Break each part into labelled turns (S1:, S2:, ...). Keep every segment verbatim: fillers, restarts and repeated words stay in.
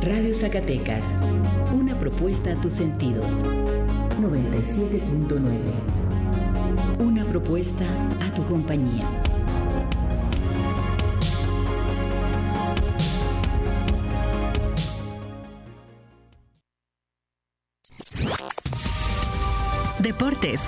S1: Radio Zacatecas, una propuesta a tus sentidos. noventa y siete punto nueve. Una propuesta a tu compañía. Deportes.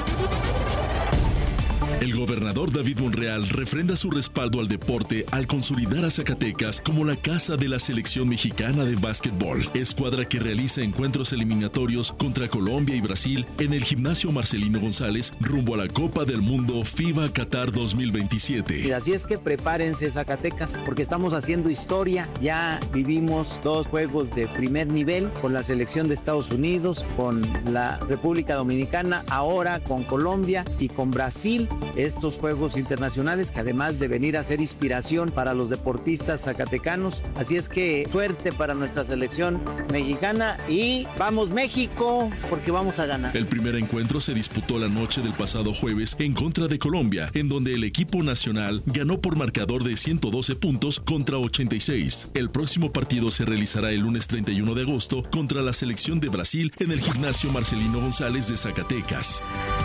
S2: El gobernador David Monreal refrenda su respaldo al deporte al consolidar a Zacatecas como la casa de la selección mexicana de básquetbol, escuadra que realiza encuentros eliminatorios contra Colombia y Brasil en el gimnasio Marcelino González rumbo a la Copa del Mundo FIBA Qatar dos mil veintisiete.
S3: Así es que prepárense, Zacatecas, porque estamos haciendo historia. Ya vivimos dos juegos de primer nivel con la selección de Estados Unidos, con la República Dominicana, ahora con Colombia y con Brasil. Estos juegos internacionales que además de venir a ser inspiración para los deportistas zacatecanos. Así es que suerte para nuestra selección mexicana y vamos México, porque vamos a ganar.
S2: El primer encuentro se disputó la noche del pasado jueves en contra de Colombia, en donde el equipo nacional ganó por marcador de ciento doce puntos contra ochenta y seis. El próximo partido se realizará el lunes treinta y uno de agosto contra la selección de Brasil en el gimnasio Marcelino González de Zacatecas.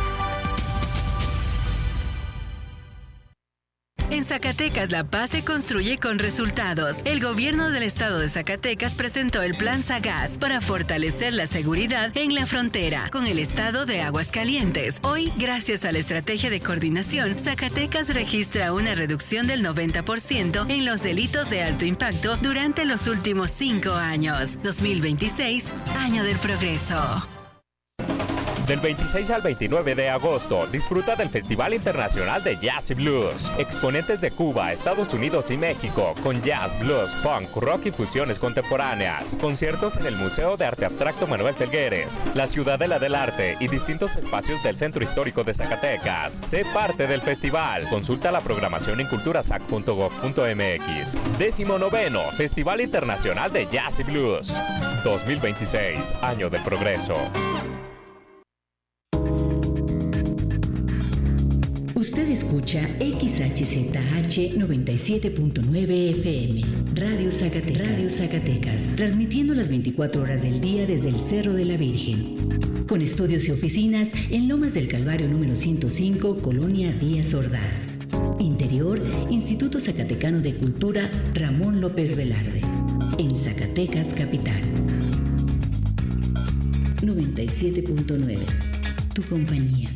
S1: En Zacatecas la paz se construye con resultados. El gobierno del estado de Zacatecas presentó el Plan Sagaz para fortalecer la seguridad en la frontera con el estado de Aguascalientes. Hoy, gracias a la estrategia de coordinación, Zacatecas registra una reducción del noventa por ciento en los delitos de alto impacto durante los últimos cinco años. dos mil veintiséis, año del progreso.
S4: Del veintiséis al veintinueve de agosto, disfruta del Festival Internacional de Jazz y Blues. Exponentes de Cuba, Estados Unidos y México, con jazz, blues, funk, rock y fusiones contemporáneas. Conciertos en el Museo de Arte Abstracto Manuel Felgueres, la Ciudadela del Arte y distintos espacios del Centro Histórico de Zacatecas. Sé parte del festival. Consulta la programación en culturasac punto gob punto mx. Décimo noveno Festival Internacional de Jazz y Blues. dos mil veintiséis, año del progreso.
S1: Usted escucha X H Z H noventa y siete punto nueve F M, Radio Zacatecas, Radio Zacatecas, transmitiendo las veinticuatro horas del día desde el Cerro de la Virgen, con estudios y oficinas en Lomas del Calvario número ciento cinco, Colonia Díaz Ordaz. Interior, Instituto Zacatecano de Cultura Ramón López Velarde, en Zacatecas Capital. noventa y siete punto nueve, tu compañía.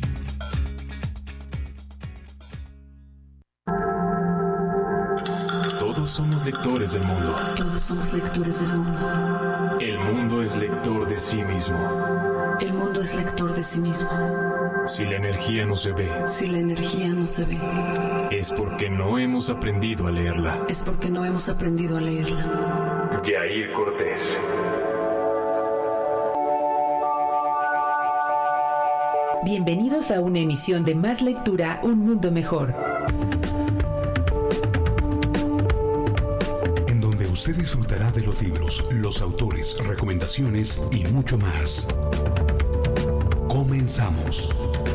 S5: Todos somos lectores del mundo.
S1: Todos somos lectores del mundo.
S5: El mundo es lector de sí mismo.
S1: El mundo es lector de sí mismo.
S5: Si la energía no se ve,
S1: Si la energía no se ve,
S5: es porque no hemos aprendido a leerla.
S1: es porque no hemos aprendido a leerla.
S5: Yair Cortés.
S6: Bienvenidos a una emisión de Más Lectura, Un Mundo Mejor.
S7: Usted disfrutará de los libros, los autores, recomendaciones y mucho más. Comenzamos.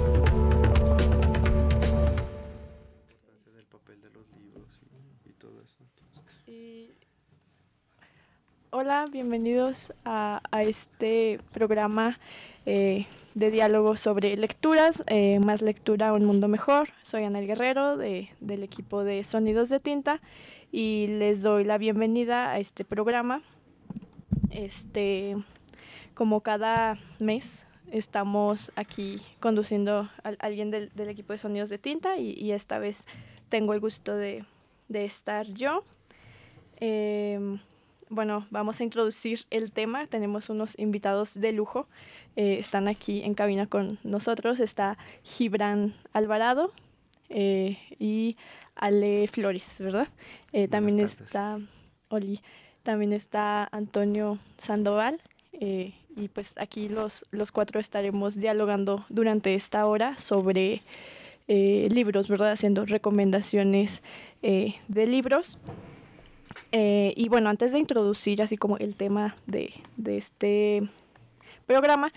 S8: Del papel de los libros y, y todo eso.
S9: Y... Hola, bienvenidos a, a este programa eh, de diálogo sobre lecturas, eh, Más Lectura, Un Mundo Mejor. Soy Anel Guerrero de, del equipo de Sonidos de Tinta. Y les doy la bienvenida a este programa. Este, como cada mes estamos aquí conduciendo a alguien del, del equipo de Sonidos de Tinta y, y esta vez tengo el gusto de, de estar yo. Eh, bueno, vamos a introducir el tema. Tenemos unos invitados de lujo. Eh, están aquí en cabina con nosotros. Está Gibran Alvarado eh, y Ale Flores, ¿verdad? Eh, también está Oli, también está Antonio Sandoval eh, y pues aquí los, los cuatro estaremos dialogando durante esta hora sobre eh, libros, ¿verdad? Haciendo recomendaciones eh, de libros. Eh, y bueno, antes de introducir así como el tema de, de este programa,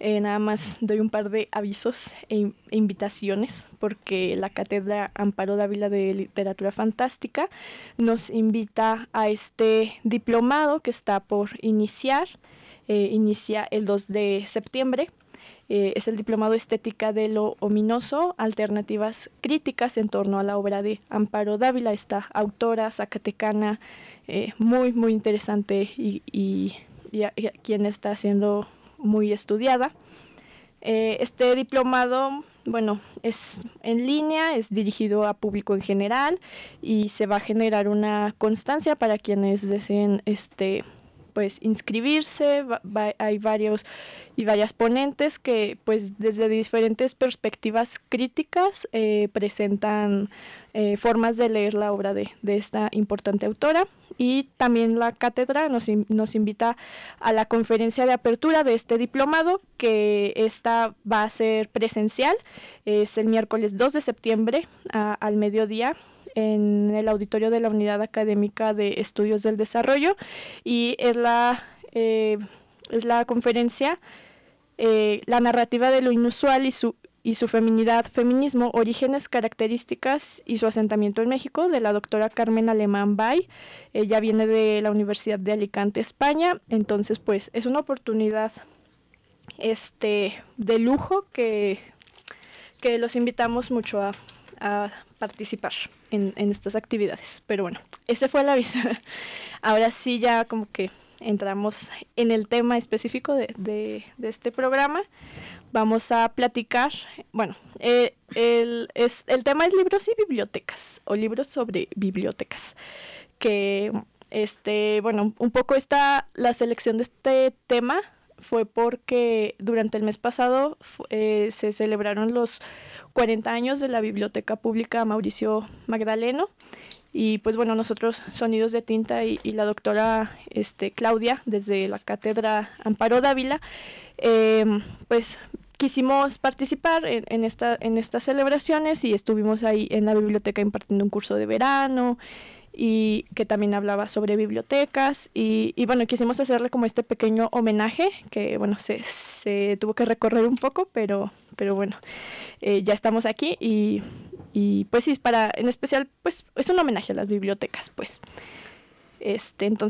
S9: Eh, nada más doy un par de avisos e, e invitaciones, porque la Cátedra Amparo Dávila de Literatura Fantástica nos invita a este diplomado que está por iniciar. Eh, inicia el dos de septiembre. Eh, es el diplomado Estética de lo Ominoso, alternativas críticas en torno a la obra de Amparo Dávila, esta autora zacatecana eh, muy, muy interesante y, y, y, a, y a quien está siendo muy estudiada. Eh, este diplomado, bueno, es en línea, es dirigido a público en general y se va a generar una constancia para quienes deseen este, pues, inscribirse. Va, va, hay varios y varias ponentes que pues desde diferentes perspectivas críticas eh, presentan eh, formas de leer la obra de, de esta importante autora. Y también la cátedra nos, nos invita a la conferencia de apertura de este diplomado, que esta va a ser presencial. Es el miércoles dos de septiembre a, al mediodía en el auditorio de la Unidad Académica de Estudios del Desarrollo, y es la, eh, es la conferencia eh, La narrativa de lo inusual y su y su feminidad, feminismo, orígenes, características y su asentamiento en México, de la doctora Carmen Alemán Bay. Ella viene de la Universidad de Alicante, España. Entonces, pues, es una oportunidad este, de lujo que, que los invitamos mucho a, a participar en, en estas actividades. Pero bueno, ese fue el aviso. Ahora sí ya como que entramos en el tema específico de, de, de este programa. Vamos a platicar, bueno, eh, el, es, el tema es libros y bibliotecas, o libros sobre bibliotecas, que, este, bueno, un poco esta, la selección de este tema fue porque durante el mes pasado eh, se celebraron los cuarenta años de la Biblioteca Pública Mauricio Magdaleno, y pues bueno, nosotros, Sonidos de Tinta y, y la doctora este, Claudia, desde la Cátedra Amparo Dávila, eh, pues quisimos participar en, en, esta, en estas celebraciones, y estuvimos ahí en la biblioteca impartiendo un curso de verano y que también hablaba sobre bibliotecas, y, y bueno, quisimos hacerle como este pequeño homenaje que bueno, se, se tuvo que recorrer un poco, pero, pero bueno, eh, ya estamos aquí y, y pues sí, para, en especial pues es un homenaje a las bibliotecas, pues. Este, entonces